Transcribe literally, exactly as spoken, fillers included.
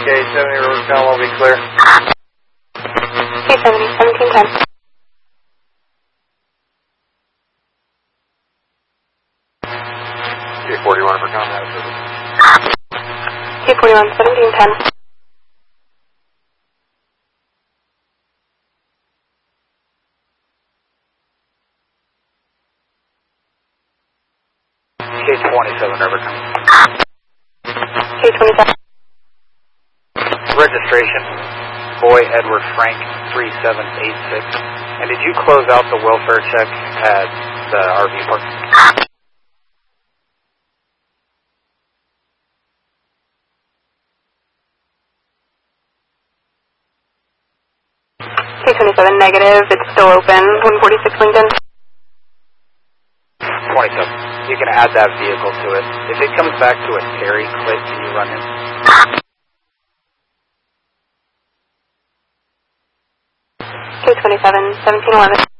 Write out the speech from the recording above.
K seventy, Rosecom will be clear. K seventy, seventeen ten. K forty-one for combat service. K forty-one, seventeen ten. K twenty-seven, Riverton. K twenty-seven. Registration, Boy Edward Frank, three seven eight six. And did you close out the welfare check at the R V park? K twenty-seven, negative. It's still open. one forty-six Lincoln. twenty-seven. You can add that vehicle to it. If it comes back to a Terry click, can you run in? K twenty-seven, seventeen eleven.